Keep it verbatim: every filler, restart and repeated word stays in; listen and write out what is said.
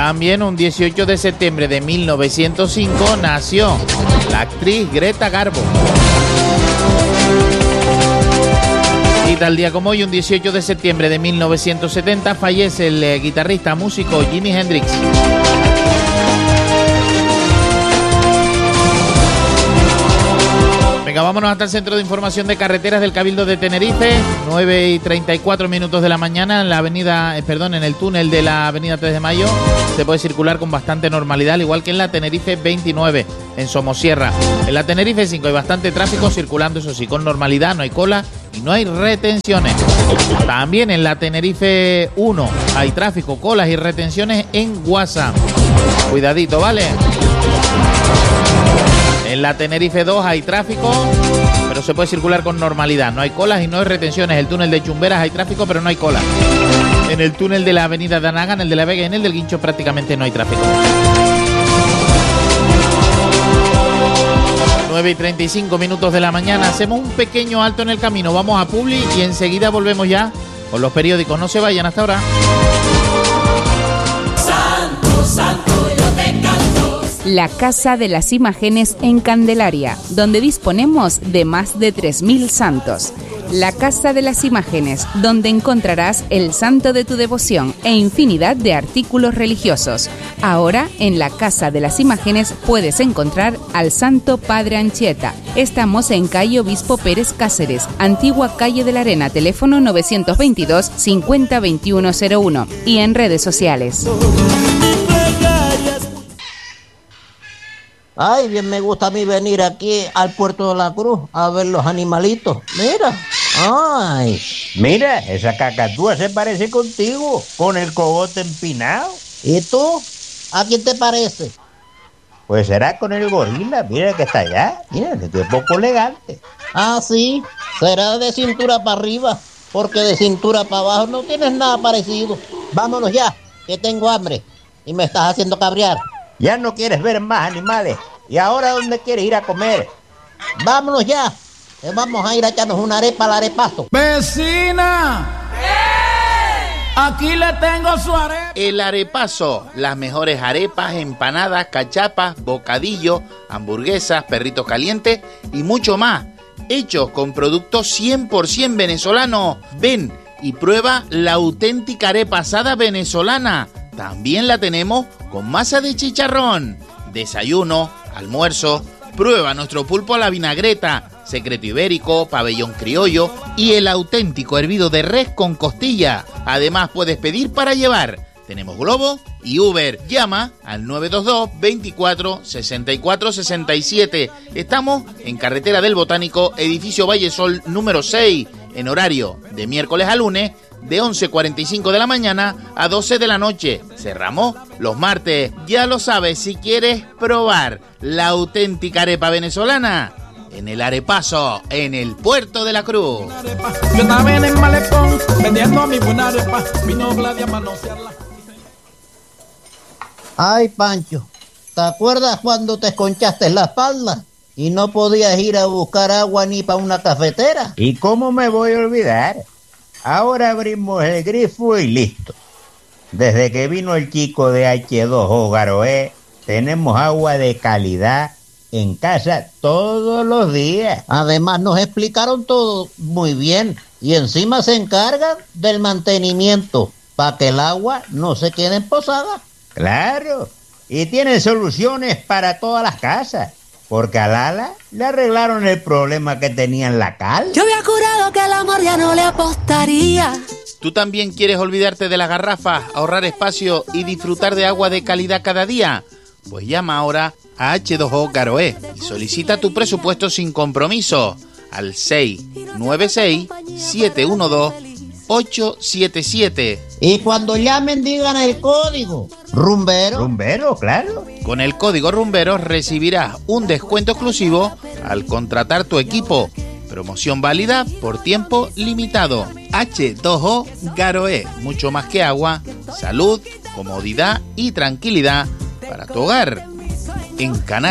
También un dieciocho de septiembre de mil novecientos cinco nació la actriz Greta Garbo. Y tal día como hoy, un dieciocho de septiembre de mil novecientos setenta, fallece el eh, guitarrista músico Jimi Hendrix. Venga, vámonos hasta el Centro de Información de Carreteras del Cabildo de Tenerife. nueve y treinta y cuatro minutos de la mañana en la avenida, eh, perdón, en el túnel de la avenida tres de mayo. Se puede circular con bastante normalidad, al igual que en la Tenerife veintinueve, en Somosierra. En la Tenerife cinco hay bastante tráfico circulando, eso sí, con normalidad, no hay cola y no hay retenciones. También en la Tenerife uno hay tráfico, colas y retenciones en Guasa. Cuidadito, ¿vale? En la Tenerife dos hay tráfico, pero se puede circular con normalidad. No hay colas y no hay retenciones. El túnel de Chumberas hay tráfico, pero no hay cola. En el túnel de la avenida de Anaga, en el de la Vega y en el del Guincho prácticamente no hay tráfico. nueve y treinta y cinco minutos de la mañana. Hacemos un pequeño alto en el camino. Vamos a Publi y enseguida volvemos ya con los periódicos. No se vayan hasta ahora. Santo, santo, yo te canto. La Casa de las Imágenes en Candelaria, donde disponemos de más de tres mil santos. La Casa de las Imágenes, donde encontrarás el santo de tu devoción e infinidad de artículos religiosos. Ahora, en la Casa de las Imágenes puedes encontrar al Santo Padre Anchieta. Estamos en calle Obispo Pérez Cáceres, antigua calle de la Arena, teléfono novecientos veintidós cincuenta veintiuno cero uno y en redes sociales. Ay, bien me gusta a mí venir aquí al Puerto de la Cruz a ver los animalitos. Mira, ay. Mira, esa cacatúa se parece contigo, con el cogote empinado. ¿Y tú? ¿A quién te parece? Pues será con el gorila, mira que está allá. Mira, que es poco elegante. Ah, sí, será de cintura para arriba, porque de cintura para abajo no tienes nada parecido. Vámonos ya, que tengo hambre y me estás haciendo cabrear. Ya no quieres ver más animales. ¿Y ahora dónde quieres ir a comer? Vámonos ya. Que vamos a ir a echarnos una arepa al arepazo. ¡Vecina! ¿Qué? Aquí le tengo su arepa. El Arepazo, las mejores arepas, empanadas, cachapas, bocadillo, hamburguesas, perritos calientes y mucho más. Hechos con productos cien por ciento venezolanos. Ven y prueba la auténtica arepa asada venezolana. También la tenemos con masa de chicharrón. Desayuno, almuerzo, prueba nuestro pulpo a la vinagreta, secreto ibérico, pabellón criollo y el auténtico hervido de res con costilla. Además puedes pedir para llevar. Tenemos Globo y Uber. Llama al nueve dos dos, veinticuatro, sesenta y cuatro, sesenta y siete. Estamos en Carretera del Botánico, edificio Vallesol número seis, en horario de miércoles a lunes, de once cuarenta y cinco de la mañana a doce de la noche. Cerramos los martes. Ya lo sabes, si quieres probar la auténtica arepa venezolana, en el Arepazo, en el Puerto de la Cruz. Yo estaba en el malecón vendiendo mi buena arepa. Vino Vladia a manosearla. Ay, Pancho, ¿te acuerdas cuando te esconchaste la espalda y no podías ir a buscar agua ni para una cafetera? ¿Y cómo me voy a olvidar? Ahora abrimos el grifo y listo. Desde que vino el chico de hache dos o Garoé, tenemos agua de calidad en casa todos los días. Además nos explicaron todo muy bien y encima se encargan del mantenimiento para que el agua no se quede emposada. Claro, y tienen soluciones para todas las casas. Porque a Lala le arreglaron el problema que tenía en la cal. Yo había jurado que el amor ya no le apostaría. ¿Tú también quieres olvidarte de las garrafas, ahorrar espacio y disfrutar de agua de calidad cada día? Pues llama ahora a hache dos o Garoé y solicita tu presupuesto sin compromiso al seis nueve seis, siete uno dos, ocho siete siete. Y cuando llamen digan el código Rumbero. Rumbero, claro. Con el código Rumbero recibirás un descuento exclusivo al contratar tu equipo. Promoción válida por tiempo limitado. hache dos o Garoé. Mucho más que agua, salud, comodidad y tranquilidad para tu hogar. En Canarias.